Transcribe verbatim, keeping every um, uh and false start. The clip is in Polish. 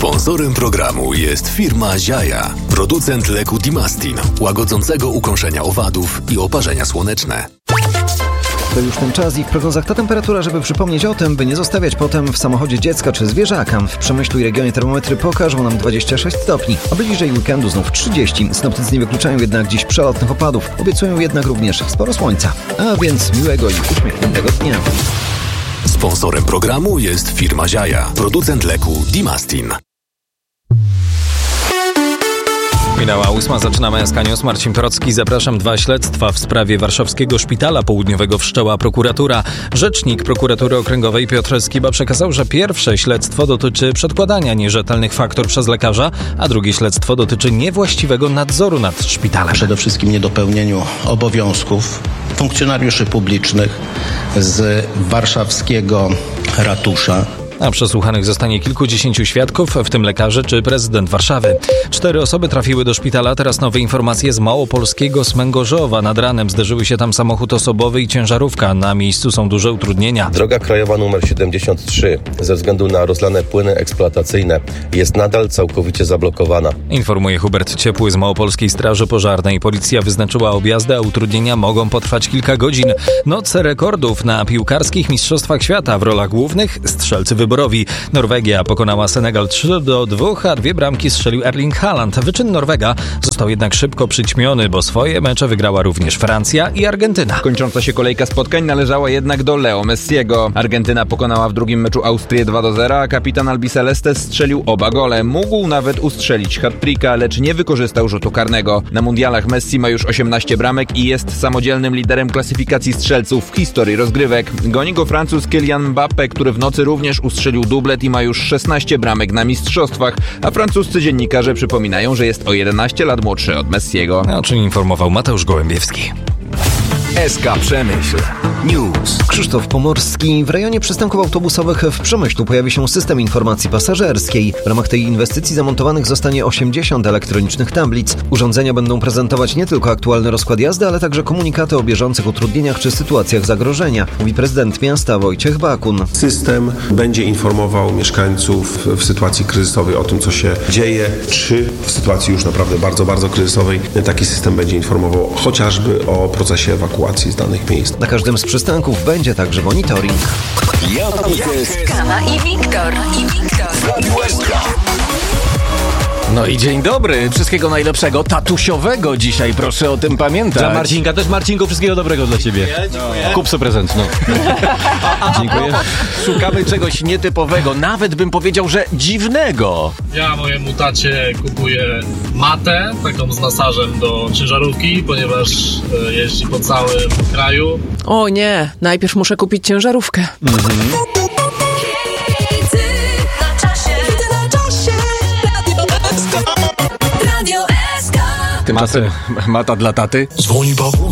Sponsorem programu jest firma Ziaja, producent leku Dimastin, łagodzącego ukąszenia owadów i oparzenia słoneczne. To już ten czas i w prognozach ta temperatura, żeby przypomnieć o tym, by nie zostawiać potem w samochodzie dziecka czy zwierzaka. W Przemyślu i regionie termometry pokażą nam dwadzieścia sześć stopni, a bliżej weekendu znów trzydzieści. Synoptycy nie wykluczają jednak dziś przelotnych opadów. Obiecują jednak również sporo słońca. A więc miłego i uśmiechniętego dnia. Sponsorem programu jest firma Ziaja, producent leku Dimastin. Minęła ósma, zaczynamy S K News. Marcin Procki, zapraszam. Dwa śledztwa w sprawie warszawskiego szpitala południowego wszczęła prokuratura. Rzecznik prokuratury okręgowej Piotr Skiba przekazał, że pierwsze śledztwo dotyczy przedkładania nierzetelnych faktur przez lekarza, a drugie śledztwo dotyczy niewłaściwego nadzoru nad szpitalem. Przede wszystkim niedopełnieniu obowiązków funkcjonariuszy publicznych z warszawskiego ratusza. A przesłuchanych zostanie kilkudziesięciu świadków, w tym lekarze czy prezydent Warszawy. Cztery osoby trafiły do szpitala, teraz nowe informacje z małopolskiego Smęgorzowa. Nad ranem zderzyły się tam samochód osobowy i ciężarówka. Na miejscu są duże utrudnienia. Droga krajowa numer siedemdziesiąt trzy ze względu na rozlane płyny eksploatacyjne jest nadal całkowicie zablokowana. Informuje Hubert Ciepły z Małopolskiej Straży Pożarnej. Policja wyznaczyła objazdy, a utrudnienia mogą potrwać kilka godzin. Noc rekordów na piłkarskich mistrzostwach świata. W rolach głównych strzelcy wyborowi. Norwegia pokonała Senegal trzy do dwóch, a dwie bramki strzelił Erling Haaland. Wyczyn Norwega został jednak szybko przyćmiony, bo swoje mecze wygrała również Francja i Argentyna. Kończąca się kolejka spotkań należała jednak do Leo Messiego. Argentyna pokonała w drugim meczu Austrię dwa do zera, a kapitan Albiceleste strzelił oba gole. Mógł nawet ustrzelić hat-tricka, lecz nie wykorzystał rzutu karnego. Na mundialach Messi ma już osiemnaście bramek i jest samodzielnym liderem klasyfikacji strzelców w historii rozgrywek. Goni go Francuz Kylian Mbappé, który w nocy również ustrzelił dublet i ma już szesnaście bramek na mistrzostwach, a francuscy dziennikarze przypominają, że jest o jedenaście lat młodszy od Messiego. O czym informował Mateusz Gołębiewski. S K Przemyśl News. Krzysztof Pomorski. W rejonie przystanków autobusowych w Przemyślu pojawi się system informacji pasażerskiej. W ramach tej inwestycji zamontowanych zostanie osiemdziesiąt elektronicznych tablic. Urządzenia będą prezentować nie tylko aktualny rozkład jazdy, ale także komunikaty o bieżących utrudnieniach czy sytuacjach zagrożenia, mówi prezydent miasta Wojciech Bakun. System będzie informował mieszkańców w sytuacji kryzysowej o tym, co się dzieje, czy w sytuacji już naprawdę bardzo, bardzo kryzysowej taki system będzie informował chociażby o procesie ewakuacji z danych miejsc. Na każdym z przystanków będzie także monitoring. Kama i Wiktor. I Wiktor. No i dzień dobry, wszystkiego najlepszego, tatusiowego dzisiaj, proszę o tym pamiętać. Dla Marcinka też, Marcinku, wszystkiego dobrego dla ciebie. No. Kup sobie prezent, no. Dziękuję. Szukamy czegoś nietypowego, nawet bym powiedział, że dziwnego. Ja mojemu tacie kupuję matę, taką z masażem do ciężarówki, ponieważ jeździ po całym kraju. O nie, najpierw muszę kupić ciężarówkę. Mhm. Tymczasem mata dla taty. Dzwoni babuna.